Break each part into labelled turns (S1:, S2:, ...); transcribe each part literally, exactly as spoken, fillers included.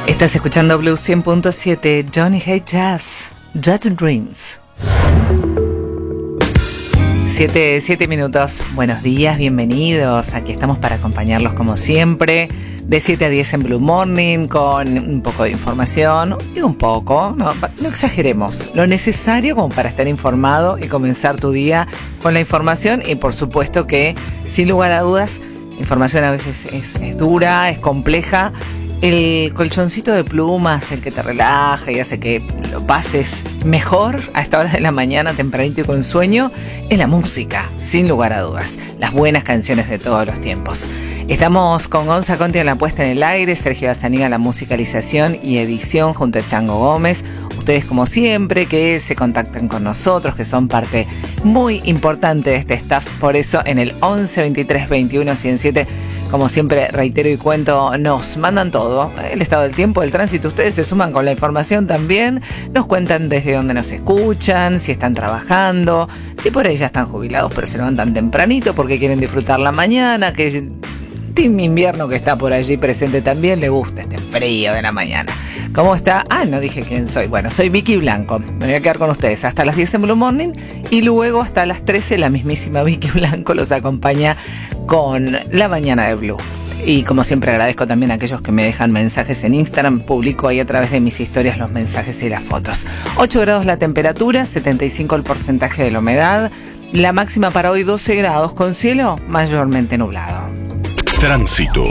S1: Estás escuchando Blue cien punto siete, Johnny Hate Jazz, Dread Dreams. Siete, siete minutos, buenos días, bienvenidos. Aquí estamos para acompañarlos como siempre, de siete a diez en Blue Morning, con un poco de información, y un poco, no, no exageremos, lo necesario como para estar informado y comenzar tu día con la información. Y por supuesto que, sin lugar a dudas, la información a veces es, es dura, es compleja. El colchoncito de plumas, el que te relaja y hace que lo pases mejor a esta hora de la mañana, tempranito y con sueño, es la música, sin lugar a dudas. Las buenas canciones de todos los tiempos. Estamos con Gonza Conti en la puesta en el aire, Sergio Azaniga en la musicalización y edición junto a Chango Gómez. Ustedes, como siempre, que se contactan con nosotros, que son parte muy importante de este staff. Por eso, en el once veintitrés veintiuno ciento siete, como siempre reitero y cuento, nos mandan todo. El estado del tiempo, el tránsito. Ustedes se suman con la información también. Nos cuentan desde dónde nos escuchan, si están trabajando, si por ahí ya están jubilados, pero se levantan tempranito porque quieren disfrutar la mañana, que Team Invierno, que está por allí presente también, le gusta este frío de la mañana. ¿Cómo está? Ah, no dije quién soy. Bueno, soy Vicky Blanco. Me voy a quedar con ustedes hasta las diez en Blue Morning y luego hasta las trece la mismísima Vicky Blanco los acompaña con La Mañana de Blue. Y como siempre agradezco también a aquellos que me dejan mensajes en Instagram. Publico ahí a través de mis historias los mensajes y las fotos. ocho grados la temperatura, setenta y cinco el porcentaje de la humedad. La máxima para hoy doce grados con cielo mayormente nublado.
S2: Tránsito.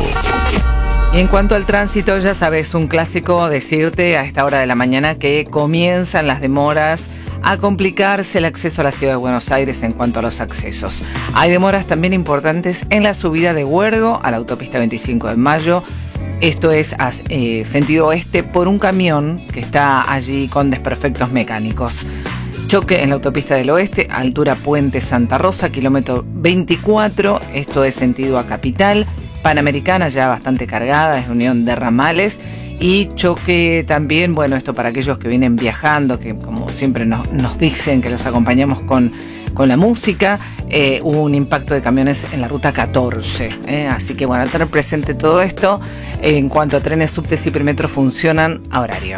S1: Y en cuanto al tránsito, ya sabes, un clásico decirte a esta hora de la mañana que comienzan las demoras a complicarse el acceso a la ciudad de Buenos Aires en cuanto a los accesos. Hay demoras también importantes en la subida de Huergo a la autopista veinticinco de mayo. Esto es eh, sentido oeste por un camión que está allí con desperfectos mecánicos. Choque en la autopista del oeste, altura Puente Santa Rosa, kilómetro veinticuatro, esto es sentido a Capital. Panamericana ya bastante cargada, es unión de ramales. Y choque también, bueno, esto para aquellos que vienen viajando, que como siempre nos, nos dicen que los acompañamos con, con la música, eh, hubo un impacto de camiones en la ruta catorce. Eh, así que bueno, tener presente todo esto. Eh, en cuanto a trenes, subtes y premetro funcionan a horario.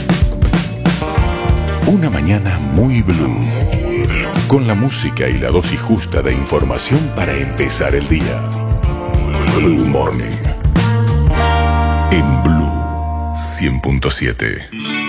S2: Una mañana muy blue, con la música y la dosis justa de información para empezar el día. Blue Morning en Blue cien punto siete.